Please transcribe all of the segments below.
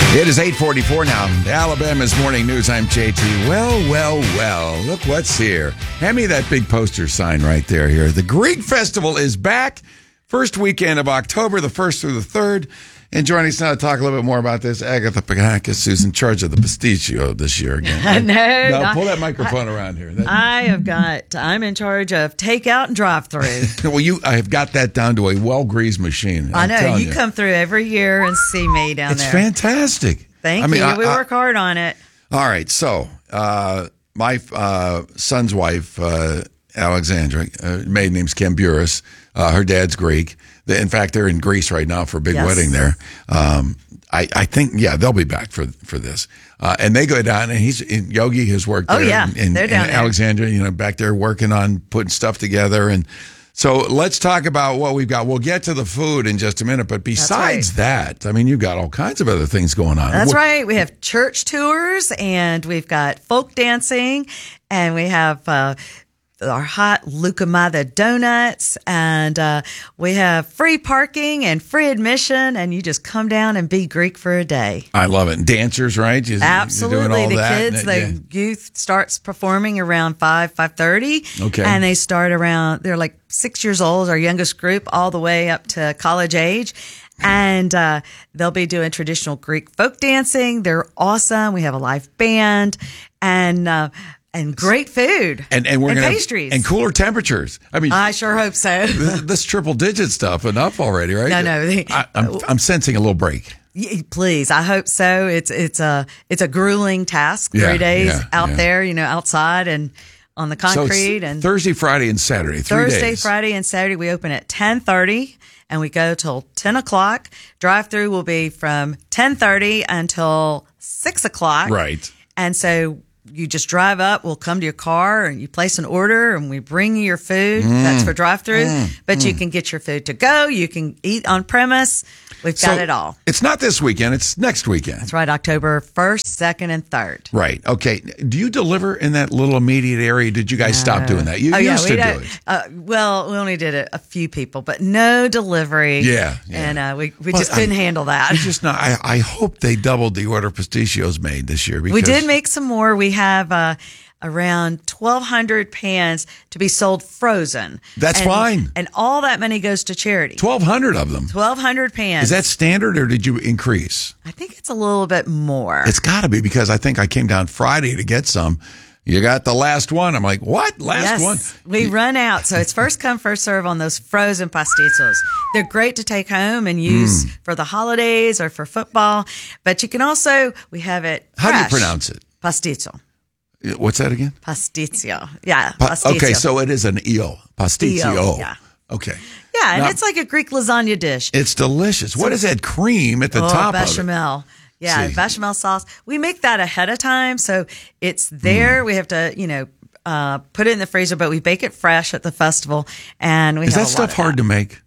It is 8:44 now. Alabama's Morning News. I'm JT. Well. Look what's here. Hand me that big poster sign right there here. The Greek Festival is back. First weekend of October, the 1st through the 3rd. And joining us now to talk a little bit more about this, Agatha Pagakis, who's in charge of the pasticcio this year again. No, pull that microphone around here. I'm in charge of takeout and drive-through. Well, I have got that down to a well-greased machine. I know. You come through every year and see me down there. It's fantastic. Thank you. We work hard on it. All right. So, my son's wife, Alexandra, maiden name's Camburis. Her dad's Greek. In fact, they're in Greece right now for a big wedding there. I think, they'll be back for this. And they go down, and Yogi has worked there. Oh, yeah. And They're down there. Alexandra, back there working on putting stuff together. And so let's talk about what we've got. We'll get to the food in just a minute. But besides that, I mean, you've got all kinds of other things going on. That's right. We have church tours, and we've got folk dancing, and we have our hot Lucamada donuts, and we have free parking and free admission, and you just come down and be Greek for a day. I love it. Dancers, right? Absolutely. The kids, the youth starts performing around 5:30. Okay. And they start around, they're like 6 years old, our youngest group, all the way up to college age. And they'll be doing traditional Greek folk dancing. They're awesome. We have a live band and great food and we're gonna pastries and cooler temperatures. I mean, I sure hope so. This triple digit stuff enough already, right? No. I'm sensing a little break. Please, I hope so. It's a grueling task. 3 days out there, outside and on the concrete. And Thursday, Friday, and Saturday. 3 days. Thursday, Friday, and Saturday. We open at 10:30 and we go till 10 o'clock. Drive through will be from 10:30 until 6 o'clock. Right. And so you just drive up, we'll come to your car and you place an order and we bring you your food. That's for drive-through. But you can get your food to go. You can eat on premise. We've got it all. It's not this weekend. It's next weekend. That's right. October 1st, 2nd, and 3rd. Right. Okay. Do you deliver in that little immediate area? Did you guys stop doing that? You used to do it. Well, we only did it a few people, but no delivery. Yeah. And we just couldn't handle that. Just not. I hope they doubled the order of pasticcios made this year. Because we did make some more. We have around 1,200 pans to be sold frozen. That's fine. And all that money goes to charity. 1,200 of them. 1,200 pans. Is that standard or did you increase? I think it's a little bit more. It's got to be because I think I came down Friday to get some. You got the last one. I'm like, what? Last one? We run out. So it's first come, first serve on those frozen pastizzos. They're great to take home and use for the holidays or for football. But you can also, we have it fresh. How do you pronounce it? Pastizzo. What's that again? Pastizio. Yeah, pastizio. Okay, so it is an eel. Pastizio. Eel, yeah. Okay. Yeah, and it's like a Greek lasagna dish. It's delicious. What is that cream at the top bechamel. of it? Yeah, bechamel sauce. We make that ahead of time, so it's there. We have to, put it in the freezer, but we bake it fresh at the festival. And is that stuff hard to make?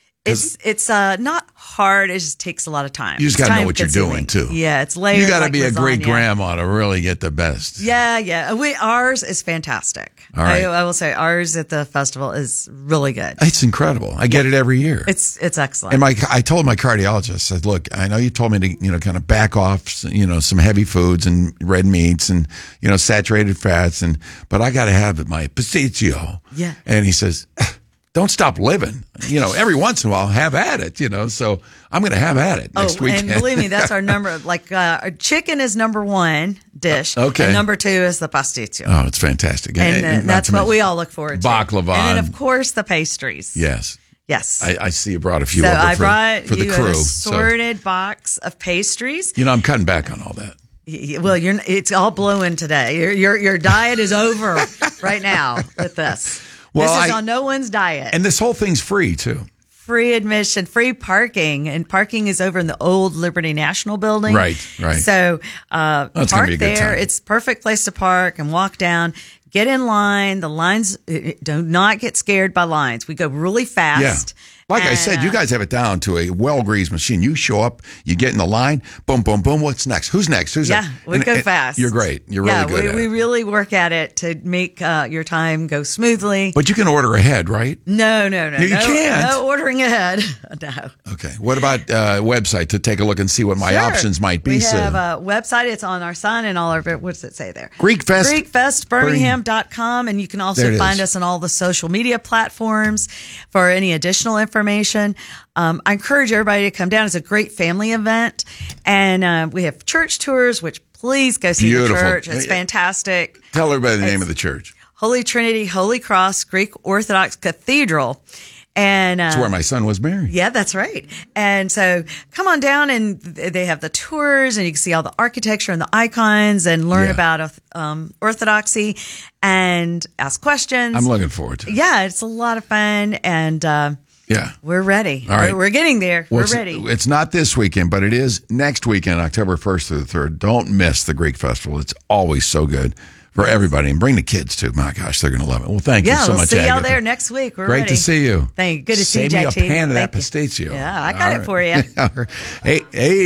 It's not hard. It just takes a lot of time. You just got to know what you're doing too. Yeah, it's layered. You got to like be lasagna. a great grandma to really get the best. Yeah. Ours is fantastic. All right. I will say ours at the festival is really good. It's incredible. I get it every year. It's excellent. And I told my cardiologist, I said, look, I know you told me to kind of back off some heavy foods and red meats and saturated fats but I got to have my pasticcio. Yeah. And he says, don't stop living. Every once in a while, have at it. So I'm going to have at it next weekend. And believe me, that's our number. Chicken is number one dish. Okay. And number two is the pasticcio. Oh, it's fantastic. And that's what we all look forward to. Baklava. And then, of course, the pastries. Yes. Yes. I see you brought a few so over I brought for the you crew. an assorted box of pastries. I'm cutting back on all that. Well, it's all blowing today. Your diet is over right now with this. Well, this is on no one's diet. And this whole thing's free, too. Free admission, free parking. And parking is over in the old Liberty National Building. Right. So park there. It's a perfect place to park and walk down. Get in line. The lines, do not get scared by lines. We go really fast. Like I said, you guys have it down to a well-greased machine. You show up, you get in the line, boom, boom, boom. What's next? Who's next? Who's Yeah, we go fast. You're great. You're really good at we it. really work at it to make your time go smoothly. But you can order ahead, right? No. You can't. No ordering ahead. No. Okay. What about website to take a look and see what my Sure. options might be? We have a website. It's on our sign and all of it. What does it say there? GreekFest GreekFestBirmingham.com. And you can also find us on all the social media platforms for any additional information. I encourage everybody to come down. It's a great family event. And we have church tours, which please go see the church. It's fantastic. Tell everybody the name of the church. Holy Trinity, Holy Cross, Greek Orthodox Cathedral. And that's where my son was married. Yeah, that's right. And so come on down, and they have the tours, and you can see all the architecture and the icons and learn about Orthodoxy and ask questions. I'm looking forward to it. Yeah, it's a lot of fun, and we're ready. All right. We're getting there. We're ready. It's not this weekend, but it is next weekend, October 1st through the 3rd. Don't miss the Greek Festival. It's always so good. For everybody, and bring the kids too. My gosh, they're going to love it. Well, thank you so much, see Agatha. y'all there next week. We're Great ready. to see you. Thank you. Good to see you, JT. Save me a pan of that pistachio. Yeah, I got it for you. Hey,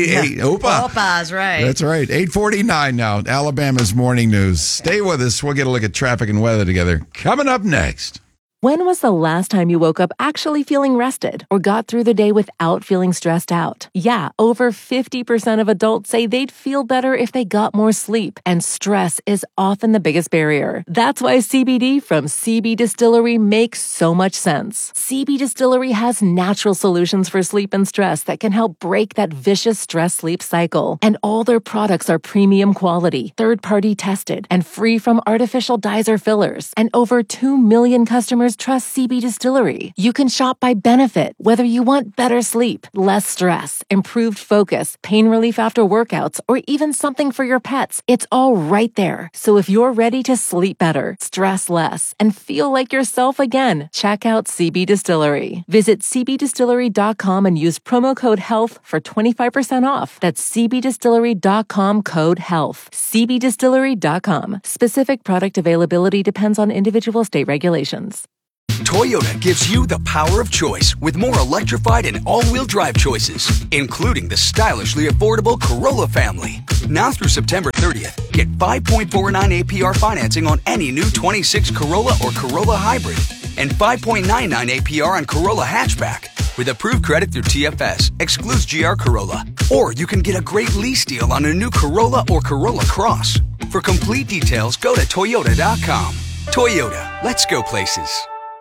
Opa. Opa's right. That's right. 8:49 now. Alabama's morning news. Stay with us. We'll get a look at traffic and weather together. Coming up next. When was the last time you woke up actually feeling rested or got through the day without feeling stressed out? Yeah, over 50% of adults say they'd feel better if they got more sleep, and stress is often the biggest barrier. That's why CBD from CB Distillery makes so much sense. CB Distillery has natural solutions for sleep and stress that can help break that vicious stress-sleep cycle. And all their products are premium quality, third-party tested, and free from artificial dyes or fillers. And over 2 million customers trust CB Distillery. You can shop by benefit, whether you want better sleep, less stress, improved focus, pain relief after workouts, or even something for your pets. It's all right there. So if you're ready to sleep better, stress less, and feel like yourself again, check out CB Distillery. Visit cbdistillery.com and use promo code HEALTH for 25% off. That's cbdistillery.com code HEALTH. cbdistillery.com. Specific product availability depends on individual state regulations. Toyota gives you the power of choice with more electrified and all-wheel drive choices, including the stylishly affordable Corolla family. Now through September 30th, get 5.49 APR financing on any new 26 Corolla or Corolla Hybrid and 5.99 APR on Corolla Hatchback. With approved credit through TFS, excludes GR Corolla. Or you can get a great lease deal on a new Corolla or Corolla Cross. For complete details, go to Toyota.com. Toyota, let's go places.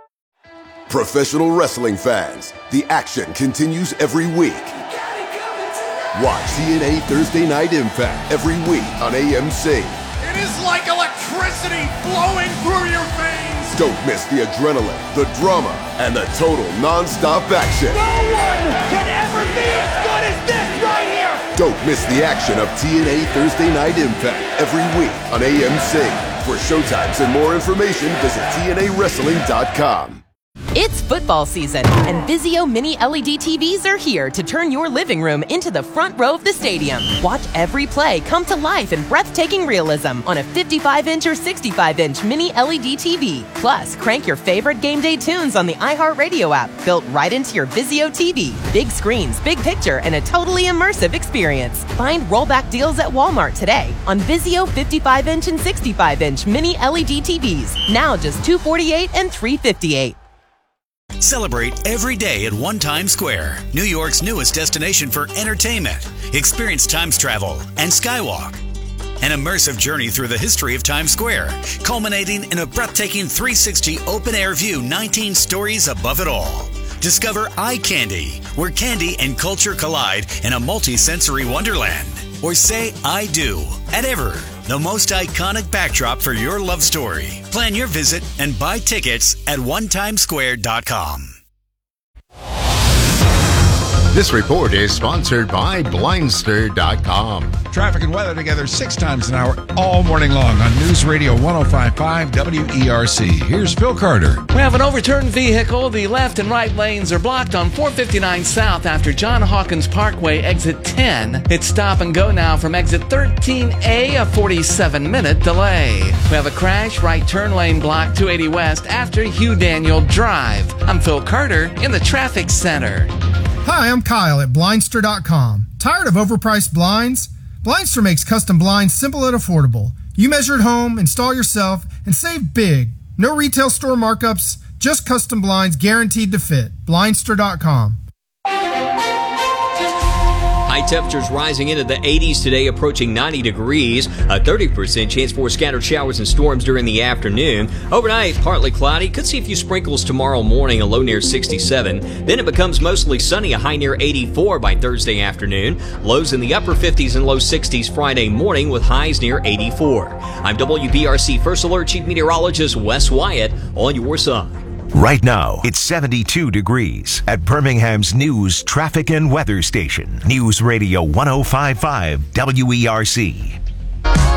Professional wrestling fans, the action continues every week. Watch TNA Thursday Night Impact every week on AMC. It is like electricity flowing through your veins. Don't miss the adrenaline, the drama, and the total non-stop action. No one can ever be as good as this right here. Don't miss the action of TNA Thursday Night Impact every week on AMC. For showtimes and more information, visit TNAWrestling.com. It's football season, and Vizio Mini LED TVs are here to turn your living room into the front row of the stadium. Watch every play come to life in breathtaking realism on a 55-inch or 65-inch Mini LED TV. Plus, crank your favorite game day tunes on the iHeartRadio app, built right into your Vizio TV. Big screens, big picture, and a totally immersive experience. Find rollback deals at Walmart today on Vizio 55-inch and 65-inch Mini LED TVs. Now just $248 and $358. Celebrate every day at One Times Square, New York's newest destination for entertainment. Experience Times travel and Skywalk. An immersive journey through the history of Times Square, culminating in a breathtaking 360 open-air view 19 stories above it all. Discover Eye Candy, where candy and culture collide in a multi-sensory wonderland. Or say I do at Ever, the most iconic backdrop for your love story. Plan your visit and buy tickets at onetimesquare.com. This report is sponsored by Blindster.com. Traffic and weather together 6 times an hour all morning long on News Radio 105.5 WERC. Here's Phil Carter. We have an overturned vehicle. The left and right lanes are blocked on 459 South after John Hawkins Parkway, exit 10. It's stop and go now from exit 13A, a 47-minute delay. We have a crash, right turn lane blocked 280 West after Hugh Daniel Drive. I'm Phil Carter in the traffic center. Hi, I'm Kyle at Blindster.com. Tired of overpriced blinds? Blindster makes custom blinds simple and affordable. You measure at home, install yourself, and save big. No retail store markups, just custom blinds guaranteed to fit. Blindster.com. High temperatures rising into the 80s today, approaching 90 degrees. A 30% chance for scattered showers and storms during the afternoon. Overnight, partly cloudy. Could see a few sprinkles tomorrow morning, a low near 67. Then it becomes mostly sunny, a high near 84 by Thursday afternoon. Lows in the upper 50s and low 60s Friday morning with highs near 84. I'm WBRC First Alert Chief Meteorologist Wes Wyatt on your side. Right now, it's 72 degrees at Birmingham's News Traffic and Weather Station. News Radio 105.5 WERC.